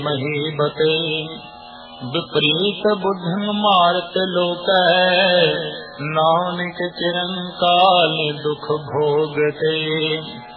महीबते विपरीत बुद्धं मारत लोकै नानक चिरंकाल दुख भोगते।